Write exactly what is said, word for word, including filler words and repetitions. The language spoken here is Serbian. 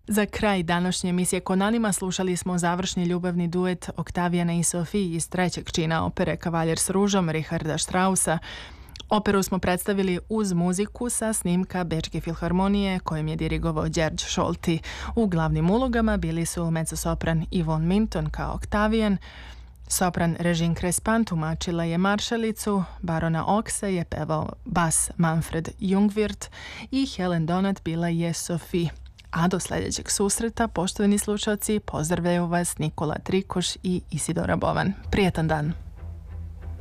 Za kraj današnje emisije Konanima slušali smo završni ljubavni duet Oktavijana i Sofiji iz trećeg čina opere Kavaljer s ružom Richarda Straussa. Operu smo predstavili uz muziku sa snimka Bečke filharmonije kojim je dirigovao Đerđ Šolti. U glavnim ulogama bili su mezzosopran Yvonne Minton kao Oktavijan, sopran Regine Crespin tumačila je maršalicu, barona Oksa je pevao bas Manfred Jungwirth i Helen Donat bila je Sophie. A do sljedećeg susreta, poštovani slušalci, pozdravljaju vas Nikola Trikoš i Isidora Bovan. Prijetan dan!